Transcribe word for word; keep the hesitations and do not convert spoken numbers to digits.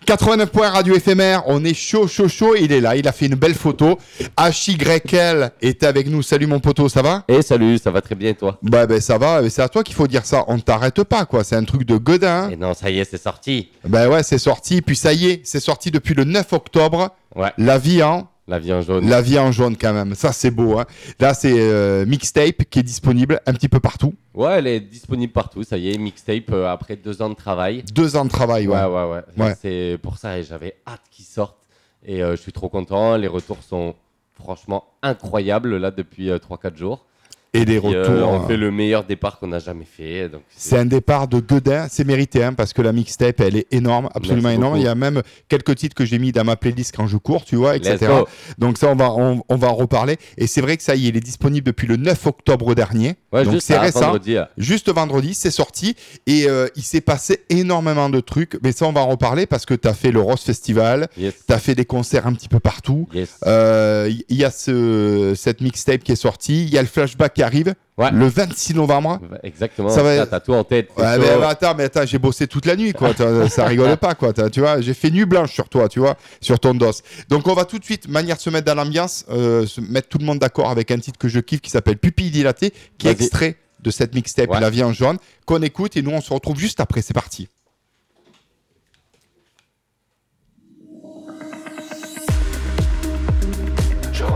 quatre-vingt-neuf points radio éphémère, on est chaud, chaud, chaud. Il est là, il a fait une belle photo. H Y L est avec nous. Salut mon poteau, ça va ? Eh salut, ça va très bien et toi ? Bah ben ça va, c'est à toi qu'il faut dire ça. On ne t'arrête pas quoi, c'est un truc de godin. Et non, ça y est, c'est sorti. Ben ouais, c'est sorti. Puis ça y est, c'est sorti depuis le neuf octobre. Ouais. La vie en. La vie en jaune. La vie en jaune quand même, ça c'est beau. Hein. Là c'est euh, Mixtape qui est disponible un petit peu partout. Ouais, elle est disponible partout, ça y est, Mixtape euh, après deux ans de travail. Deux ans de travail, ouais. Ouais, ouais, ouais. Ouais. C'est pour ça et j'avais hâte qu'ils sortent. Et euh, je suis trop content, les retours sont franchement incroyables là depuis euh, trois quatre jours. Et des Et, retours. euh, on euh, fait le meilleur départ qu'on a jamais fait. Donc C'est un départ de godin, c'est mérité hein, parce que la mixtape elle est énorme, absolument Merci énorme. beaucoup. Il y a même quelques titres que j'ai mis dans ma playlist quand je cours, tu vois, et Let's cetera. go. Donc ça on va on, on va en reparler. Et c'est vrai que ça y est, il est disponible depuis le neuf octobre dernier. Ouais, donc juste c'est à récent. vendredi. là. Juste vendredi, c'est sorti et euh, il s'est passé énormément de trucs. Mais ça on va en reparler parce que tu as fait le Rose Festival, Yes. tu as fait des concerts un petit peu partout. Yes. Euh, Il y a ce, cette mixtape qui est sortie, il y a le flashback qui arrive Ouais. le vingt-six novembre. Exactement. Ça va- Ça, t'as tout en tête. c'est Ouais, chaud. mais, mais attends, mais attends, j'ai bossé toute la nuit, quoi. T'as- ça rigole pas, quoi. T'as- Tu vois, j'ai fait nuit blanche sur toi, tu vois, sur ton dos. Donc, on va tout de suite, manière de se mettre dans l'ambiance, euh, se mettre tout le monde d'accord avec un titre que je kiffe qui s'appelle Pupille dilatée, qui est Vas-y. extrait de cette mixtape Ouais. La vie en jaune, qu'on écoute et nous, on se retrouve juste après. C'est parti.